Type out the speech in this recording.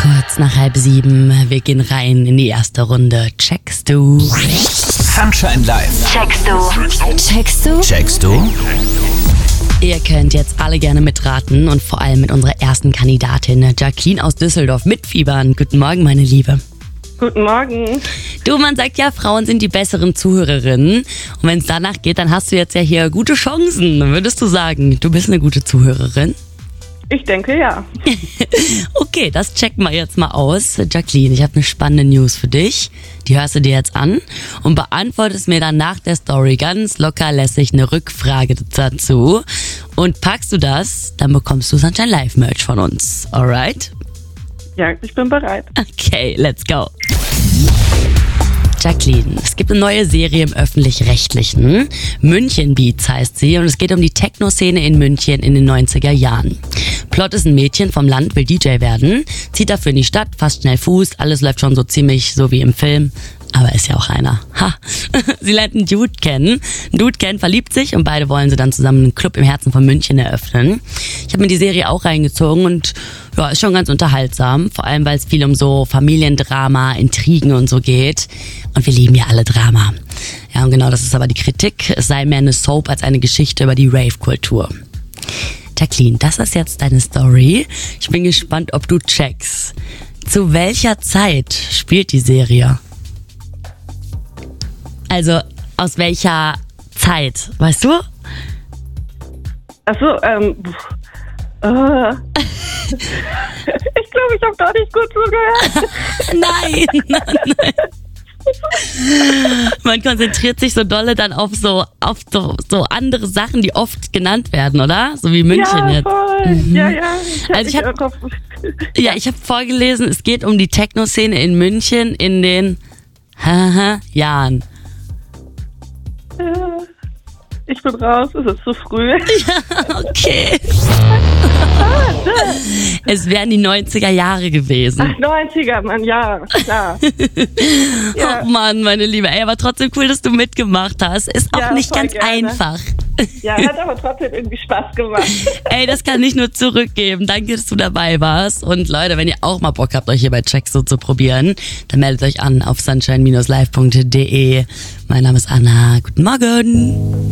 Kurz nach 6:30. Wir gehen rein in die erste Runde. Checkst du? Sunshine Live. Checkst du? Checkst du? Checkst du? Ihr könnt jetzt alle gerne mitraten und vor allem mit unserer ersten Kandidatin, Jacqueline aus Düsseldorf, mitfiebern. Guten Morgen, meine Liebe. Guten Morgen. Du, man sagt ja, Frauen sind die besseren Zuhörerinnen. Und wenn es danach geht, dann hast du jetzt ja hier gute Chancen. Würdest du sagen, du bist eine gute Zuhörerin? Ich denke, ja. Okay, das checken wir jetzt mal aus. Jacqueline, ich habe eine spannende News für dich. Die hörst du dir jetzt an und beantwortest mir dann nach der Story ganz locker lässig eine Rückfrage dazu. Und packst du das, dann bekommst du Sunshine Live Merch von uns. Alright? Ja, ich bin bereit. Okay, let's go. Jacqueline, es gibt eine neue Serie im Öffentlich-Rechtlichen. München Beats heißt sie und es geht um die Techno-Szene in München in den 90er Jahren. Plot ist ein Mädchen vom Land, will DJ werden, zieht dafür in die Stadt, fasst schnell Fuß, alles läuft schon so ziemlich so wie im Film. Aber ist ja auch einer. Ha! Sie lernt einen Dude kennen. Ein Dude kennt, verliebt sich und beide wollen sie dann zusammen einen Club im Herzen von München eröffnen. Ich habe mir die Serie auch reingezogen und ja, ist schon ganz unterhaltsam. Vor allem, weil es viel um so Familiendrama, Intrigen und so geht. Und wir lieben ja alle Drama. Ja, und genau das ist aber die Kritik. Es sei mehr eine Soap als eine Geschichte über die Rave-Kultur. Jacqueline, das ist jetzt deine Story. Ich bin gespannt, ob du checkst. Zu welcher Zeit spielt die Serie? Also, aus welcher Zeit, weißt du? Achso, ich glaube, ich habe gar nicht gut zugehört. Nein. Man konzentriert sich so dolle dann auf so andere Sachen, die oft genannt werden, oder? So wie München Ja, jetzt. voll. Mhm. Ja. Also ich habe vorgelesen, es geht um die Techno-Szene in München in den Jahren. Ich bin raus, es ist zu früh. Okay. Es wären die 90er Jahre gewesen. Ach, 90er, Mann, ja, klar. Ja. Oh Mann, meine Liebe. Ey, aber trotzdem cool, dass du mitgemacht hast. Ist auch Ja, nicht voll ganz gerne. einfach. Ja, hat aber trotzdem irgendwie Spaß gemacht. Ey, das kann ich nur zurückgeben. Danke, dass du dabei warst. Und Leute, wenn ihr auch mal Bock habt, euch hier bei Checkst so zu probieren, dann meldet euch an auf sunshine-live.de. Mein Name ist Anna. Guten Morgen.